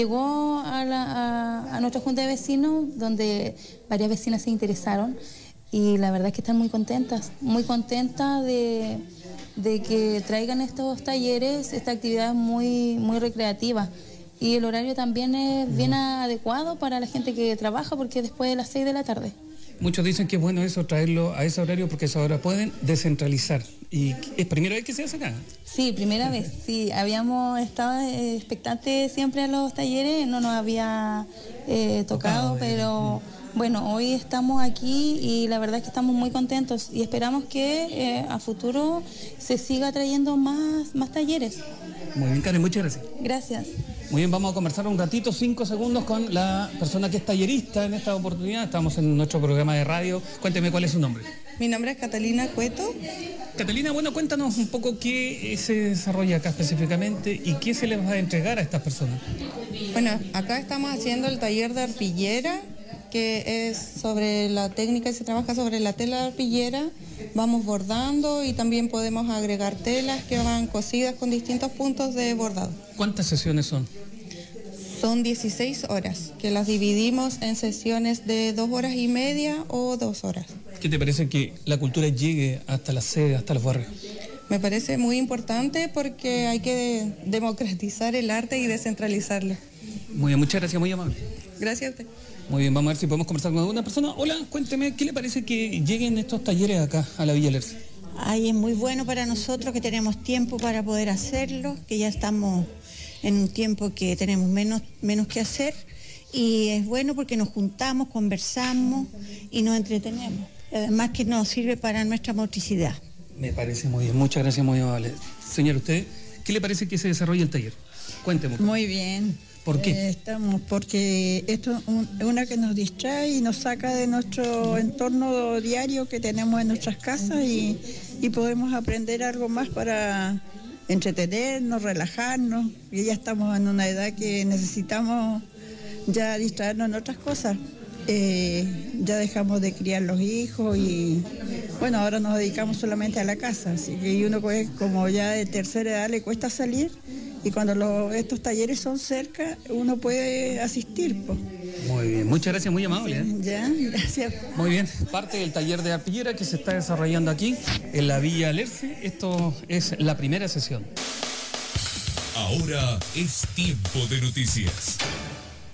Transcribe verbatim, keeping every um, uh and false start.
Llegó a, la, a, a nuestra junta de vecinos, donde varias vecinas se interesaron, y la verdad es que están muy contentas, muy contentas de, de que traigan estos talleres, esta actividad es muy, muy recreativa. Y el horario también es bien adecuado para la gente que trabaja, porque es después de las seis de la tarde. Muchos dicen que es bueno eso, traerlo a ese horario, porque a esa hora pueden descentralizar. ¿Y es primera vez que se hace acá? Sí, primera vez, sí. Habíamos estado eh, expectantes siempre a los talleres, no nos había eh, tocado, pero bueno, hoy estamos aquí y la verdad es que estamos muy contentos y esperamos que eh, a futuro se siga trayendo más, más talleres. Muy bien, Karen, muchas gracias. Gracias. Muy bien, vamos a conversar un ratito, cinco segundos, con la persona que es tallerista en esta oportunidad. Estamos en nuestro programa de radio. Cuénteme cuál es su nombre. Mi nombre es Catalina Cueto. Catalina, bueno, cuéntanos un poco qué se desarrolla acá específicamente y qué se les va a entregar a estas personas. Bueno, acá estamos haciendo el taller de arpillera, que es sobre la técnica y se trabaja sobre la tela de arpillera. Vamos bordando y también podemos agregar telas que van cosidas con distintos puntos de bordado. ¿Cuántas sesiones son? Son dieciséis horas, que las dividimos en sesiones de dos horas y media o dos horas. ¿Qué te parece que la cultura llegue hasta la sede, hasta los barrios? Me parece muy importante porque hay que democratizar el arte y descentralizarlo. Muy bien, muchas gracias, muy amable. Gracias a usted. Muy bien, vamos a ver si podemos conversar con alguna persona. Hola, cuénteme, ¿qué le parece que lleguen estos talleres acá a la Villa Alerce? Ay, es muy bueno para nosotros que tenemos tiempo para poder hacerlo, que ya estamos en un tiempo que tenemos menos, menos que hacer, y es bueno porque nos juntamos, conversamos y nos entretenemos. Además que nos sirve para nuestra motricidad. Me parece muy bien, muchas gracias, muy amable. Señor, ¿usted qué le parece que se desarrolle el taller? Cuénteme. Muy bien. ¿Por qué? Eh, estamos porque esto es un, una que nos distrae y nos saca de nuestro entorno diario que tenemos en nuestras casas y, y podemos aprender algo más para entretenernos, relajarnos, y ya estamos en una edad que necesitamos ya distraernos en otras cosas. Eh, ya dejamos de criar los hijos y bueno, ahora nos dedicamos solamente a la casa, así que uno pues, como ya de tercera edad le cuesta salir, y cuando lo, estos talleres son cerca uno puede asistir, pues. Muy bien, muchas gracias, muy amable. ¿eh? Ya, gracias. Muy bien, parte del taller de arpillera que se está desarrollando aquí en la Villa Alerce. Esto es la primera sesión. Ahora es tiempo de noticias.